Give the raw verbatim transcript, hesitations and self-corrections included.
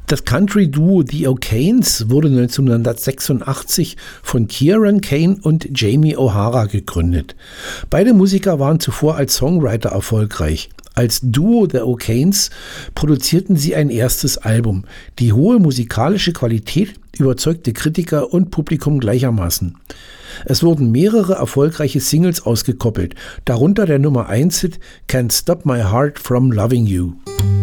Das Country-Duo The O'Kanes wurde neunzehnhundertsechsundachtzig von Kieran Kane und Jamie O'Hara gegründet. Beide Musiker waren zuvor als Songwriter erfolgreich. Als Duo The O'Kanes produzierten sie ein erstes Album. Die hohe musikalische Qualität überzeugte Kritiker und Publikum gleichermaßen. Es wurden mehrere erfolgreiche Singles ausgekoppelt, darunter der Nummer eins Hit Can't Stop My Heart From Loving You.